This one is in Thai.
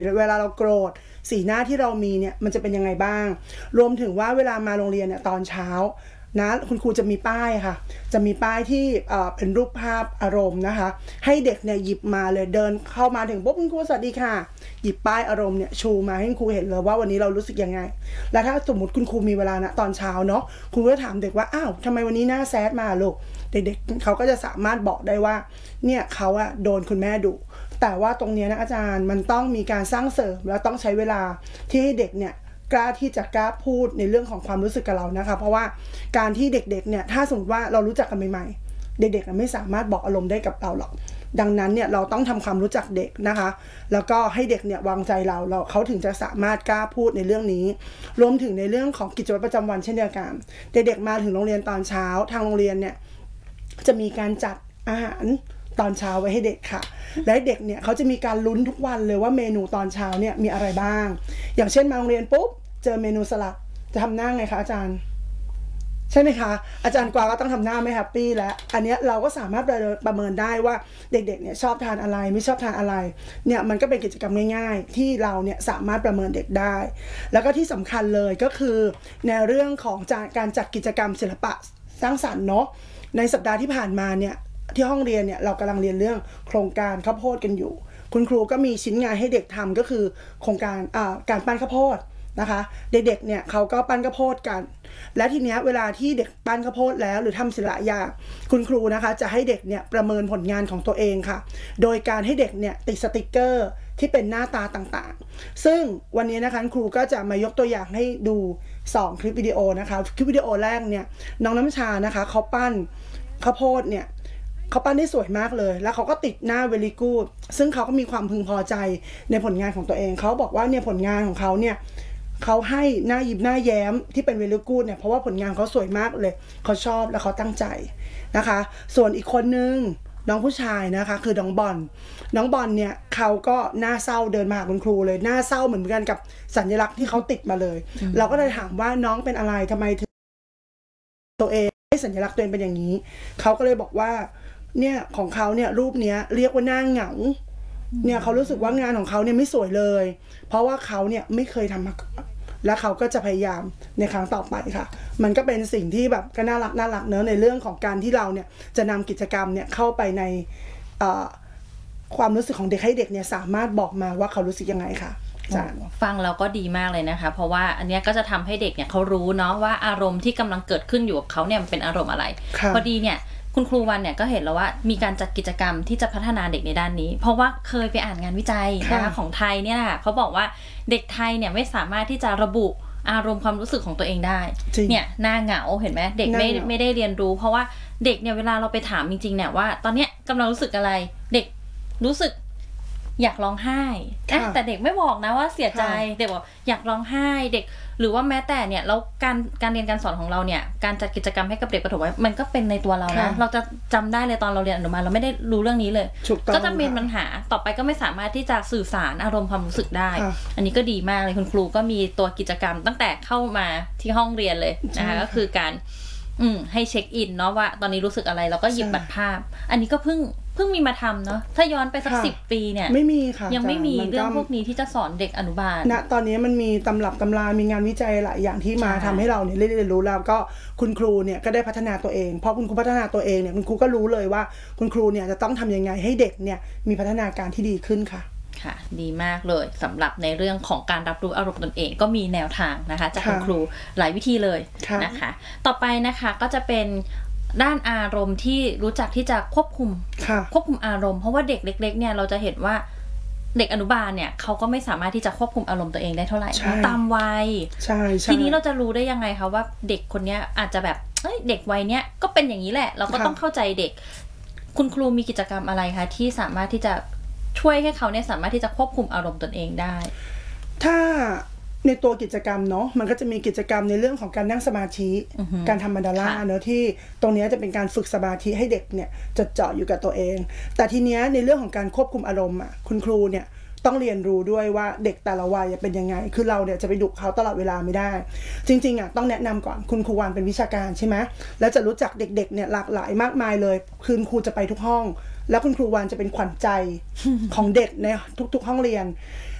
เวลาเราโกรธสีหน้าที่เรามีเนี่ยมันจะเป็นยังไงบ้างรวมถึงว่าเวลามาโรงเรียนเนี่ยตอนเช้านะคุณครูจะมีป้ายค่ะจะมีป้ายที่เป็นรูปภาพอารมณ์นะคะให้เด็กเนี่ยหยิบมาเลยเดินเข้ามาถึงปุ๊บคุณครูสวัสดีค่ะหยิบป้ายอารมณ์เนี่ยชูมาให้คุณครูเห็นเลยว่าวันนี้เรารู้สึกยังไงแล้วถ้าสมมติคุณครูมีเวลานะตอนเช้าเนาะครูก็ถามเด็กว่าอ้าวทำไมวันนี้หน้าแซดมาลูกเด็กๆเขาก็จะสามารถบอกได้ว่าเนี่ยเขาอะโดนคุณแม่ดุแต่ว่าตรงนี้นะอาจารย์มันต้องมีการสร้างเสริมแล้วต้องใช้เวลาที่ให้เด็กเนี่ยกล้าที่จะกล้าพูดในเรื่องของความรู้สึกกับเรานะคะเพราะว่าการที่เด็กๆเนี่ยถ้าสมมติว่าเรารู้จักกันใหม่ๆเด็กๆไม่สามารถบอกอารมณ์ได้กับเราหรอกดังนั้นเนี่ยเราต้องทำความรู้จักเด็กนะคะแล้วก็ให้เด็กเนี่ยวางใจเราเขาถึงจะสามารถกล้าพูดในเรื่องนี้รวมถึงในเรื่องของกิจวัตรประจำวันเช่นเดียวกันเด็กๆมาถึงโรงเรียนตอนเช้าทางโรงเรียนเนี่ยจะมีการจัดอาหารตอนเช้าไว้ให้เด็กค่ะและเด็กเนี่ยเขาจะมีการลุ้นทุกวันเลยว่าเมนูตอนเช้าเนี่ยมีอะไรบ้างอย่างเช่นมาโรงเรียนปุ๊บเจอเมนูสลัดจะทำหน้าไงคะอาจารย์ใช่ไหมคะอาจารย์กวางก็ต้องทำหน้าไม่แฮปปี้แล้วอันนี้เราก็สามารถประเมินได้ว่าเด็กๆเนี่ยชอบทานอะไรไม่ชอบทานอะไรเนี่ยมันก็เป็นกิจกรรมง่ายๆที่เราเนี่ยสามารถประเมินเด็กได้แล้วก็ที่สำคัญเลยก็คือในเรื่องของการจัดกิจกรรมศิลปะสร้างสรรค์เนาะในสัปดาห์ที่ผ่านมาเนี่ยที่ห้องเรียนเนี่ยเรากำลังเรียนเรื่องโครงการข้าวโพดกันอยู่คุณครูก็มีชิ้นงานให้เด็กทำก็คือโครงการการปั้นข้าวโพดนะคะเด็กๆเนี่ยเขาก็ปั้นข้าวโพดกันและทีเนี้ยเวลาที่เด็กปั้นข้าวโพดแล้วหรือทำศิลปะอย่างคุณครูนะคะจะให้เด็กเนี่ยประเมินผลงานของตัวเองค่ะโดยการให้เด็กเนี่ยติดสติกเกอร์ที่เป็นหน้าตาต่างๆซึ่งวันนี้นะคะครูก็จะมายกตัวอย่างให้ดู2คลิปวิดีโอนะคะคลิปวิดีโอแรกเนี่ยน้องน้ำชานะคะเขาปั้นข้าวโพดเนี่ยเขาปั้นได้สวยมากเลยแล้วเขาก็ติดหน้า very good ซึ่งเขาก็มีความพึงพอใจในผลงานของตัวเองเขาบอกว่าเนี่ยผลงานของเขาเนี่ยเขาให้หน้ายิ้มหน้าแย้มที่เป็น very good เนี่ยเพราะว่าผลงานเขาสวยมากเลยเขาชอบและเขาตั้งใจนะคะส่วนอีกคนนึงน้องผู้ชายนะคะคือน้องบอลเนี่ยเขาก็หน้าเศร้าเดินมาหาคุณครูเลยหน้าเศร้าเหมือนกันกับสัญลักษณ์ที่เขาติดมาเลยเราก็เลยถามว่าน้องเป็นอะไรทำไมถึงตัวเองให้สัญลักษณ์ตัวเองเป็นอย่างนี้เขาก็เลยบอกว่าเนี่ยของเขาเนี่ยรูปเนี้ยเรียกว่าหน้าเหงาเนี่ยเขารู้สึกว่างานของเขาเนี่ยไม่สวยเลยเพราะว่าเขาเนี่ยไม่เคยทำมาก่อนและเขาก็จะพยายามในครั้งต่อไปค่ะมันก็เป็นสิ่งที่แบบก็น่ารักเนอะในเรื่องของการที่เราเนี่ยจะนำกิจกรรมเนี่ยเข้าไปในความรู้สึกของเด็กให้เด็กเนี่ยสามารถบอกมาว่าเขารู้สึกยังไงค่ะฟังเราก็ดีมากเลยนะคะเพราะว่าอันนี้ก็จะทำให้เด็กเนี่ยเขารู้เนาะว่าอารมณ์ที่กำลังเกิดขึ้นอยู่กับเขาเนี่ยมันเป็นอารมณ์อะไรพอดีเนี่ยคุณครูวันเนี่ยก็เห็นแล้วว่ามีการจัดกิจกรรมที่จะพัฒนาเด็กในด้านนี้เพราะว่าเคยไปอ่านงานวิจัยนะคะของไทยเนี่ยเขาบอกว่าเด็กไทยเนี่ยไม่สามารถที่จะระบุอารมณ์ความรู้สึกของตัวเองได้เนี่ยหน้าเหงาเห็นไหมเด็กไม่ได้เรียนรู้เพราะว่าเด็กเนี่ยเวลาเราไปถามจริงๆเนี่ยว่าตอนเนี้ยกำลังรู้สึกอะไรเด็กรู้สึกอยากร้องไห้แต่เด็กไม่บอกนะว่าเสียใจเด็กบอกอยากร้องไห้เด็กหรือว่าแม้แต่เนี่ยแล้วการเรียนการสอนของเราเนี่ยการจัดกิจกรรมให้กับเด็กประถมมันก็เป็นในตัวเรานะเราจะจำได้เลยตอนเราเรียนอนุบาลเราไม่ได้รู้เรื่องนี้เลยก็จะมีปัญหาต่อไปก็ไม่สามารถที่จะสื่อสารอารมณ์ความรู้สึกได้อันนี้ก็ดีมากเลยคุณครูก็มีตัวกิจกรรมตั้งแต่เข้ามาที่ห้องเรียนเลยนะคะก็คือการให้เช็คอินเนาะว่าตอนนี้รู้สึกอะไรแล้วก็หยิบบัตรภาพอันนี้ก็เพิ่งมีมาทำเนาะถ้าย้อนไปสัก10 ปีเนี่ยไม่มีค่ะยังไม่มีเรื่องพวกนี้ที่จะสอนเด็กอนุบาลตอนนี้มันมีตำรับตำรามีงานวิจัยหลายอย่างที่มาทำให้เราเนี่ยเรียนรู้แล้วก็คุณครูเนี่ยก็ได้พัฒนาตัวเองพอคุณครูพัฒนาตัวเองเนี่ยคุณครูก็รู้เลยว่าคุณครูเนี่ยจะต้องทำยังไงให้เด็กเนี่ยมีพัฒนาการที่ดีขึ้นค่ะค่ะดีมากเลยสำหรับในเรื่องของการรับรู้อารมณ์ตนเองก็มีแนวทางนะคะจากคุณครูหลายวิธีเลยนะคะต่อไปนะคะก็จะเป็นด้านอารมณ์ที่รู้จักที่จะควบคุมอารมณ์เพราะว่าเด็กเล็กๆเนี่ยเราจะเห็นว่าเด็กอนุบาลเนี่ยเขาก็ไม่สามารถที่จะควบคุมอารมณ์ตัวเองได้เท่าไหร่ตามวัยทีนี้เราจะรู้ได้ยังไงคะว่าเด็กคนนี้อาจจะแบบเด็กวัยเนี้ยก็เป็นอย่างนี้แหละเราก็ต้องเข้าใจเด็กคุณครูมีกิจกรรมอะไรคะที่สามารถที่จะช่วยให้เขาเนี่ยสามารถที่จะควบคุมอารมณ์ตนเองได้ถ้าในตัวกิจกรรมเนาะมันก็จะมีกิจกรรมในเรื่องของการนั่งสมาธิการทำมันดาล่าเนาะที่ตรงนี้จะเป็นการฝึกสมาธิให้เด็กเนี่ยจดจ่ออยู่กับตัวเองแต่ทีเนี้ยในเรื่องของการควบคุมอารมณ์คุณครูเนี่ยต้องเรียนรู้ด้วยว่าเด็กแต่ละวัยเป็นยังไงคือเราเนี่ยจะไปดุเขาตลอดเวลาไม่ได้จริงๆต้องแนะนำก่อนคุณครูวานเป็นวิชาการใช่ไหมแล้วจะรู้จักเด็กๆเนี่ยหลากหลายมากมายเลยคือครูจะไปทุกห้องแล้วคุณครูวานจะเป็นขวัญใจของเด็กในทุกๆห้องเรียน